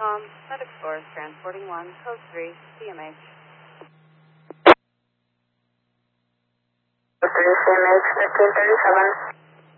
Med Explorers transporting 1, code 3, CMH. CMH 1337.